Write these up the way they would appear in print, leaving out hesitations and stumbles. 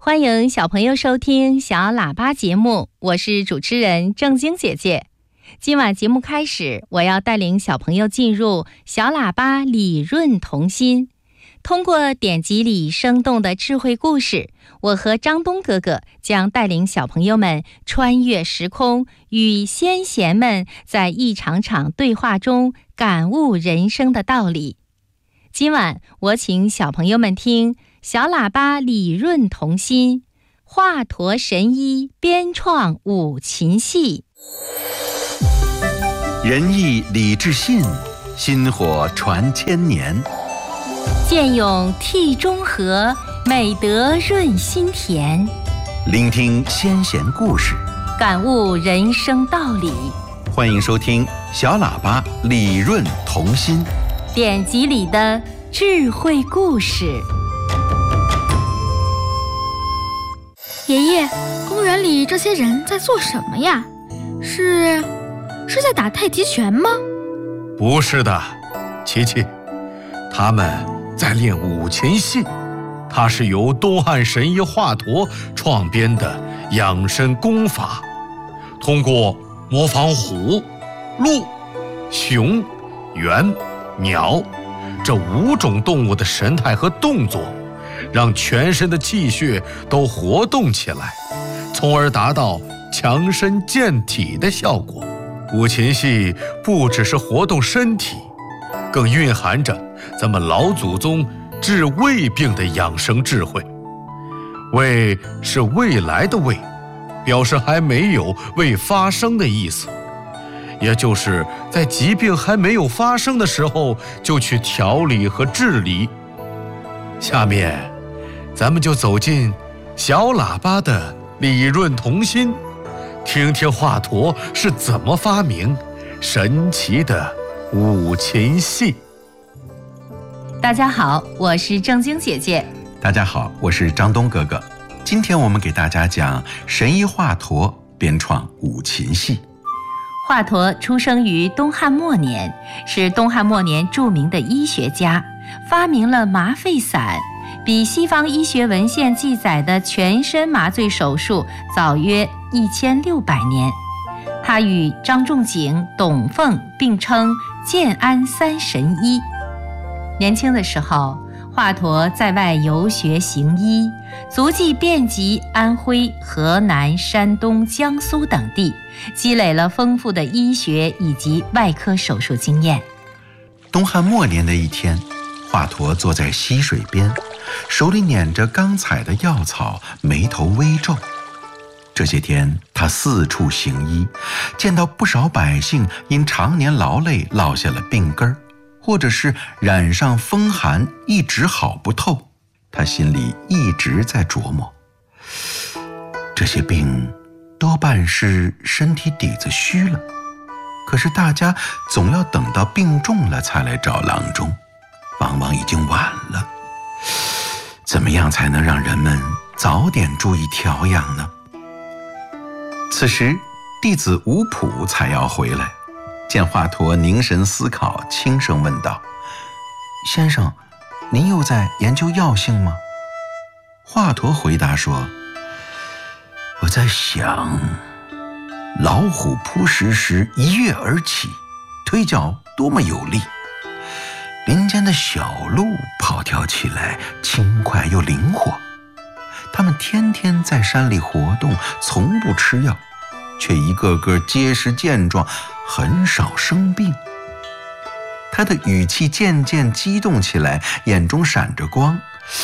欢迎小朋友收听小喇叭节目，我是主持人正晶姐姐。今晚节目开始，我要带领小朋友进入小喇叭理润童心。通过典籍里生动的智慧故事，我和张东哥哥将带领小朋友们穿越时空，与先贤们在一场场对话中感悟人生的道理。今晚我请小朋友们听小喇叭理润童心，华佗神医编创五禽戏。 仁义礼智信，薪火传千年。 见勇替中和，美德润心田。 聆听先贤故事， 感悟人生道理。 欢迎收听小喇叭理润童心， 典籍里的智慧故事。 爷爷，公园里这些人在做什么呀？是在打太极拳吗？ 不是的，琪琪，他们在练五禽戏，它是由东汉神医华佗创编的养生功法，通过模仿虎、鹿、熊、猿、鸟这5种动物的神态和动作，让全身的气血都活动起来，从而达到强身健体的效果。五禽戏不只是活动身体，更蕴含着咱们老祖宗治胃病的养生智慧。胃是未来的胃，表示还没有未发生的意思，也就是在疾病还没有发生的时候就去调理和治理。下面咱们就走进小喇叭的理润童心，听听华佗是怎么发明神奇的五禽戏。 大家好，我是正晶姐姐。 大家好，我是张东哥哥。今天我们给大家讲神医华佗编创五禽戏。 华佗出生于东汉末年，是东汉末年著名的医学家，发明了麻沸散，比西方医学文献记载的全身麻醉手术早约1600年。他与张仲景、董奉并称建安三神医。年轻的时候，华佗在外游学行医，足迹遍及安徽、河南、山东、江苏等地，积累了丰富的医学以及外科手术经验。 东汉末年的一天，华佗坐在溪水边，手里捻着刚采的药草，眉头微皱。这些天他四处行医，见到不少百姓因常年劳累落下了病根儿，或者是染上风寒一直好不透，他心里一直在琢磨，这些病多半是身体底子虚了，可是大家总要等到病重了才来找郎中，往往已经晚了。怎么样才能让人们早点注意调养呢？此时弟子吴普才要回来，见华佗凝神思考，轻声问道：先生，您又在研究药性吗？华佗回答说：我在想，老虎扑食时一跃而起，腿脚多么有力，林间的小鹿跑跳起来轻快又灵活，他们天天在山里活动，从不吃药，却一个个结实健壮，很少生病。他的语气渐渐激动起来，眼中闪着光。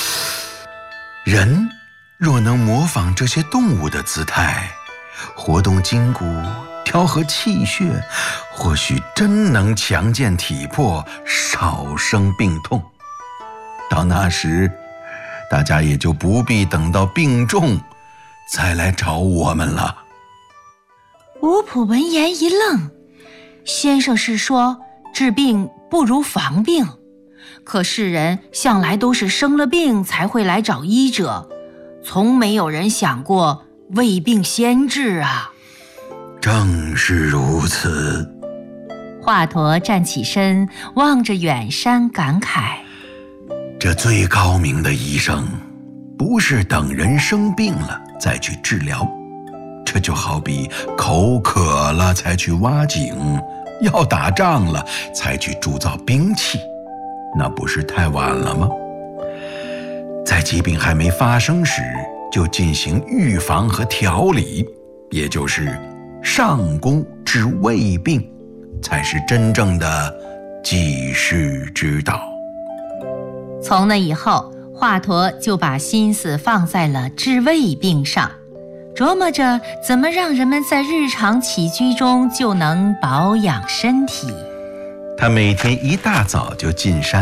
人若能模仿这些动物的姿态，活动筋骨，调和气血，或许真能强健体魄，少生病痛。到那时，大家也就不必等到病重再来找我们了。 吴普闻言一愣，先生是说治病不如防病，可世人向来都是生了病才会来找医者，从没有人想过未病先治啊。 正是如此。 华佗站起身，望着远山感慨， 这最高明的医生不是等人生病了再去治疗。这就好比口渴了才去挖井，要打仗了才去铸造兵器，那不是太晚了吗？在疾病还没发生时就进行预防和调理，也就是上工治未病，才是真正的济世之道。 从那以后，华佗就把心思放在了治胃病上，琢磨着怎么让人们在日常起居中就能保养身体。 他每天一大早就进山，